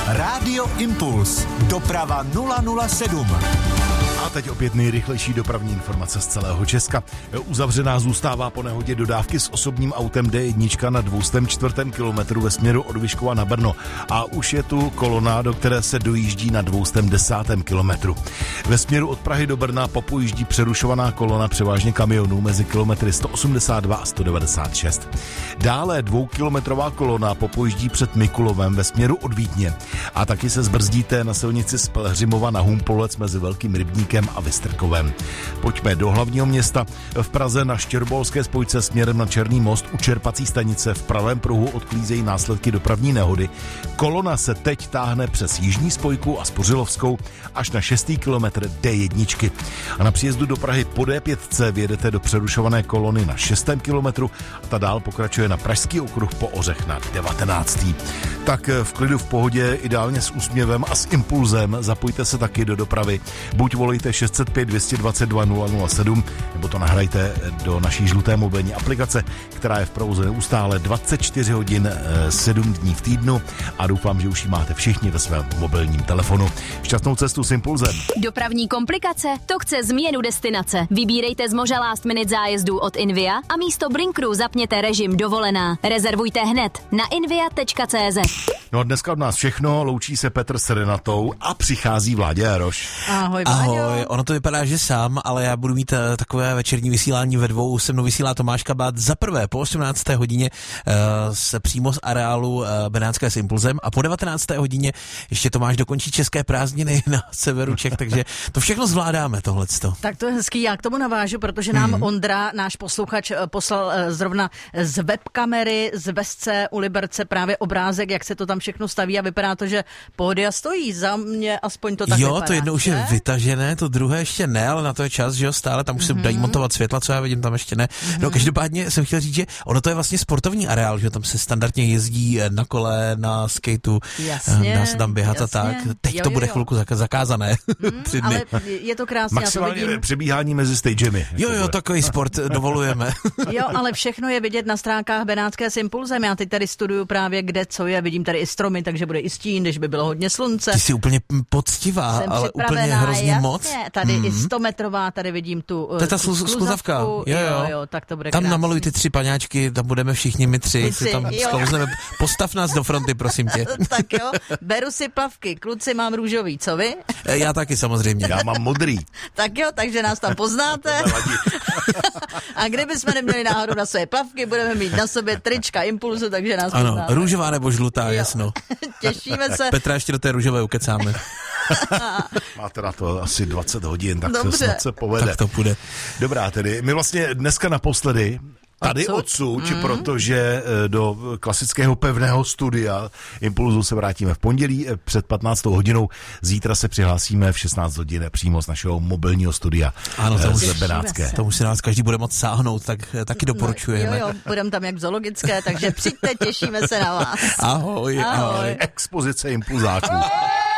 Rádio Impuls. Doprava 007. A teď opět nejrychlejší dopravní informace z celého Česka. Uzavřená zůstává po nehodě dodávky s osobním autem D1 na 204. kilometru ve směru od Vyškova na Brno. A už je tu kolona, do které se dojíždí na 210. kilometru. Ve směru od Prahy do Brna popojíždí přerušovaná kolona převážně kamionů mezi kilometry 182 a 196. Dále 2kilometrová kolona popojíždí před Mikulovem ve směru od Vídně. A taky se zbrzdíte na silnici z Pelhřimova na Humpolec mezi Velkým Rybníkem a Vystrkovem. Pojďme do hlavního města. V Praze na Štěrbolské spojce směrem na Černý most u čerpací stanice v pravém pruhu odklízejí následky dopravní nehody. Kolona se teď táhne přes Jižní spojku a Spořilovskou až na 6. kilometr D1. A na příjezdu do Prahy po D5 vjedete do přerušované kolony na 6. kilometru a ta dál pokračuje na Pražský okruh po Ořech na 19. Tak v klidu, v pohodě, ideálně s úsměvem a s impulzem zapojte se taky do dopravy. Buď volejte 605 222 007, nebo to nahrajte do naší žluté mobilní aplikace, která je v provozu neustále 24 hodin 7 dní v týdnu a doufám, že už ji máte všichni ve svém mobilním telefonu. Šťastnou cestu s impulzem. Dopravní komplikace? To chce změnu destinace. Vybírejte z moře last minute zájezdů od Invia a místo Blinkru zapněte režim dovolená. Rezervujte hned na invia.cz. No a dneska od nás všechno, loučí se Petr s Renatou a přichází Vláďa Jaroš. Ahoj, ahoj, ono to vypadá, že sám, ale já budu mít takové večerní vysílání ve dvou. Se mnou vysílá Tomáš Kabát za prvé po 18. hodině se přímo z areálu Benátské s Impulzem a po 19. hodině ještě Tomáš dokončí české prázdniny na severu Čech, takže to všechno zvládáme tohleto. Tak to je hezký, já k tomu navážu, protože nám Ondra, náš posluchač, poslal zrovna z webkamery z Vesce u Liberce právě obrázek, jak se to tam všechno staví a vypadá to, že Pohodia stojí. Za mě aspoň to tak vypadá. Jo, to jedno už je vytažené, to druhé ještě ne, ale na to je čas, že jo, stále tam už se dají montovat světla, co já vidím, tam ještě ne. No každopádně jsem chtěl říct, že ono to je vlastně sportovní areál, že tam se standardně jezdí na kole, na skateu, dá se tam běhat a tak. Teď to bude chvilku zakázané. 3 dny. Ale je to krásně, maximálně přebíhání mezi stagemi. Jo, takový sport dovolujeme. Jo, ale všechno je vidět na stránkách Benátské s Impulzem. Já teď tady studuju právě kde co je, vidím tady i stromy, takže bude i stín, když by bylo hodně slunce. Ty jsi úplně poctivá, jsem ale úplně hrozně jasně, moc. Tady i 100metrová, tady vidím tu to je ta skluzavka. Jo, tak to bude tam krásný. namaluj ty 3 paňáčky, tam budeme všichni my 3, si tam sklouzneme. Postav nás do fronty, prosím tě. Tak jo, beru si plavky, kluci mám růžový, co vy? Já taky samozřejmě. Já mám modrý. Tak jo, takže nás tam poznáte. A kdybychom neměli náhodou na své plavky, budeme mít na sobě trička Impulzu, takže nás poznáte. Ano, růžová nebo žlutá, jasno. Těšíme se. Petra ještě do té růžové ukecáme. Máte na to asi 20 hodin, tak dobře, se snad se povede. Tak to půjde. Dobrá, tedy my vlastně dneska naposledy tady odsud, protože do klasického pevného studia Impulzu se vrátíme v pondělí před 15. hodinou. Zítra se přihlásíme v 16 hodin přímo z našeho mobilního studia. Ano, z Benátské. Tomu si nás každý bude moct sáhnout, tak taky doporučujeme. Jo, budeme tam jak v zoologické, takže přijďte, těšíme se na vás. Ahoj. Expozice impulzáků.